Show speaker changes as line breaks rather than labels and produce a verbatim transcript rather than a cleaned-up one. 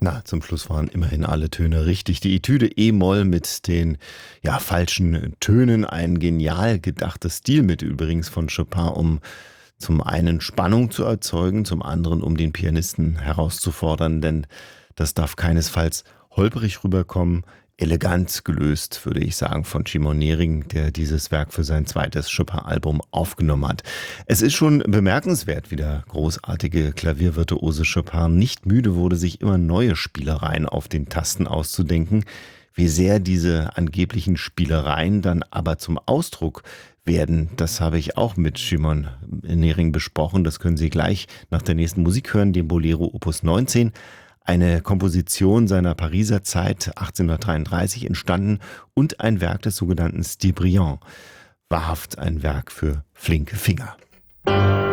Na, zum Schluss waren immerhin alle Töne richtig. Die Etüde E-Moll mit den ja, falschen Tönen, ein genial gedachtes Stilmittel übrigens von Chopin, um zum einen Spannung zu erzeugen, zum anderen um den Pianisten herauszufordern, denn das darf keinesfalls holprig rüberkommen. Elegant gelöst, würde ich sagen, von Simon Nering, der dieses Werk für sein zweites Chopin-Album aufgenommen hat. Es ist schon bemerkenswert, wie der großartige Klaviervirtuose Chopin nicht müde wurde, sich immer neue Spielereien auf den Tasten auszudenken. Wie sehr diese angeblichen Spielereien dann aber zum Ausdruck werden, das habe ich auch mit Simon Nering besprochen. Das können Sie gleich nach der nächsten Musik hören, dem Bolero Opus neunzehn. Eine Komposition seiner Pariser Zeit achtzehnhundertdreiunddreißig entstanden und ein Werk des sogenannten Style brillant. Wahrhaft ein Werk für flinke Finger.